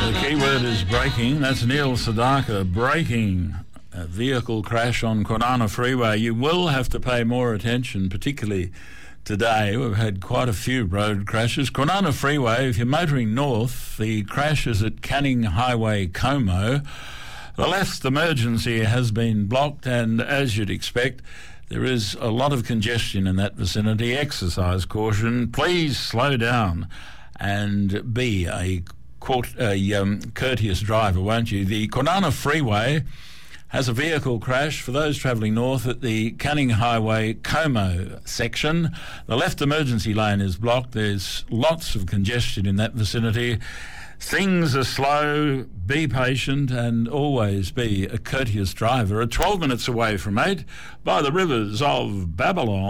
The key word is braking. That's Neil Sedaka braking a vehicle crash on Kwinana Freeway. You will have to pay more attention, particularly today. We've had quite a few road crashes. Kwinana Freeway, if you're motoring north, the crash is at Canning Highway, Como. The left emergency has been blocked, and as you'd expect, there is a lot of congestion in that vicinity. Exercise caution. Please slow down and be a courteous driver, won't you? The Kwinana Freeway has a vehicle crash for those travelling north at the Canning Highway Como section. The left emergency lane is blocked. There's lots of congestion in that vicinity. Things are slow. Be patient and always be a courteous driver. At 12 minutes away from 8, by the rivers of Babylon.